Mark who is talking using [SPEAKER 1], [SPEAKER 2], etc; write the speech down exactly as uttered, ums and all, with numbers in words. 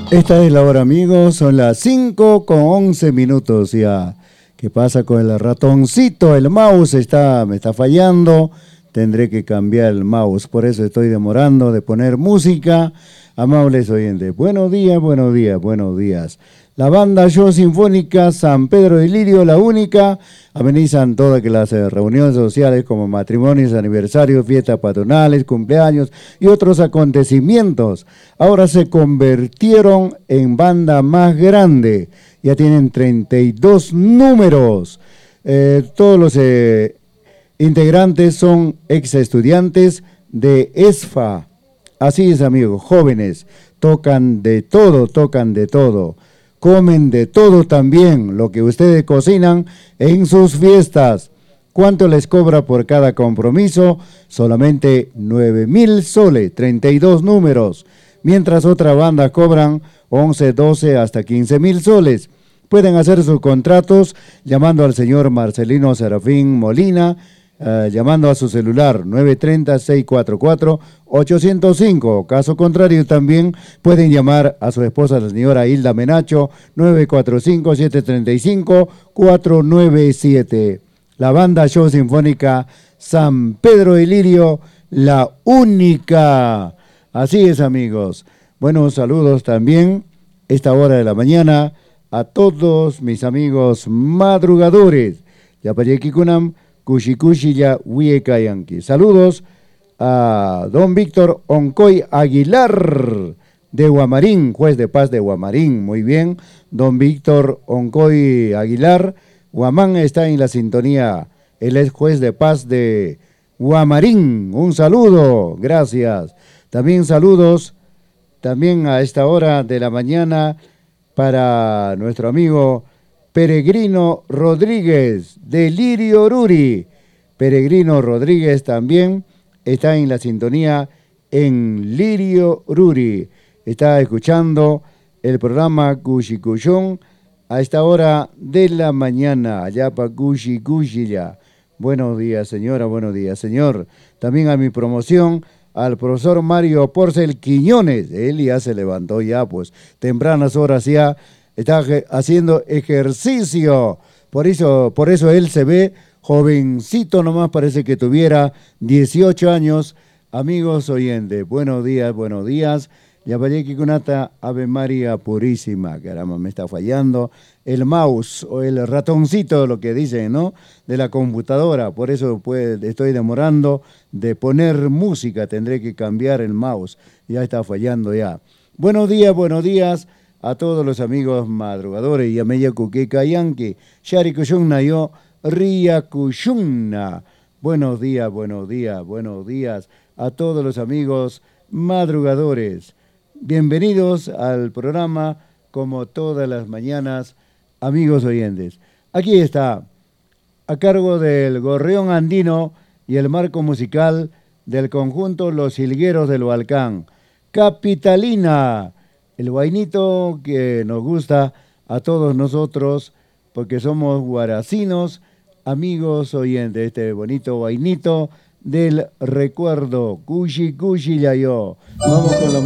[SPEAKER 1] Esta es la hora, amigos, son las cinco con once minutos ya. ¿Qué pasa con el ratoncito? El mouse está, me está fallando, tendré que cambiar el mouse, por eso estoy demorando de poner música. Amables oyentes, buenos días, buenos días, buenos días. La banda Show Sinfónica San Pedro de Lirio, la única, amenizan todas las reuniones sociales como matrimonios, aniversarios, fiestas patronales, cumpleaños y otros acontecimientos. Ahora se convirtieron en banda más grande, ya tienen treinta y dos números. Eh, todos los eh, integrantes son ex estudiantes de ESFA. Así es, amigos, jóvenes, tocan de todo, tocan de todo. Comen de todo también, lo que ustedes cocinan en sus fiestas. ¿Cuánto les cobra por cada compromiso? Solamente nueve mil soles, treinta y dos números. Mientras otras bandas cobran once, doce, hasta quince mil soles. Pueden hacer sus contratos llamando al señor Marcelino Serafín Molina, Uh, llamando a su celular nueve tres cero, seis cuatro cuatro, ocho cero cinco. Caso contrario, también pueden llamar a su esposa, la señora Hilda Menacho, nueve cuatro cinco, siete tres cinco, cuatro nueve siete. La banda Show Sinfónica San Pedro de Lirio, la única. Así es, amigos. Buenos saludos también, esta hora de la mañana, a todos mis amigos madrugadores. Yapayequikunam, Cuchicuchilla, Huiecayanqui. Saludos a don Víctor Oncoy Aguilar de Guamarín, juez de paz de Guamarín. Muy bien, don Víctor Oncoy Aguilar. Guamán está en la sintonía. Él es juez de paz de Guamarín. Un saludo, gracias. También saludos, también a esta hora de la mañana para nuestro amigo Peregrino Rodríguez de Lirio Ruri. Peregrino Rodríguez también está en la sintonía en Lirio Ruri. Está escuchando el programa Cuchicuchón a esta hora de la mañana. Allá para Cuchicuchilla. Buenos días, señora, buenos días, señor. También a mi promoción, al profesor Mario Porcel Quiñones. Él ya se levantó ya, pues, tempranas horas ya. Está haciendo ejercicio, por eso, por eso él se ve jovencito nomás, parece que tuviera dieciocho años. Amigos oyentes, buenos días, buenos días. Yapayequi Kunata, Ave María Purísima. Caramba, me está fallando el mouse o el ratoncito, lo que dicen, ¿no? De la computadora, por eso pues, estoy demorando de poner música, tendré que cambiar el mouse, ya está fallando ya. Buenos días, buenos días a todos los amigos madrugadores. Yameya Kukeka Yanki, Shari Kushunna yo, Ria Kushunna. Buenos días, buenos días, buenos días a todos los amigos madrugadores. Bienvenidos al programa, como todas las mañanas, amigos oyentes. Aquí está, a cargo del Gorrión Andino y el marco musical del conjunto Los Hilgueros del Balcán, Capitalina. El guainito que nos gusta a todos nosotros, porque somos guaracinos, amigos oyentes, este bonito guainito del recuerdo, Cuchi Cuchi Yayo. Vamos con la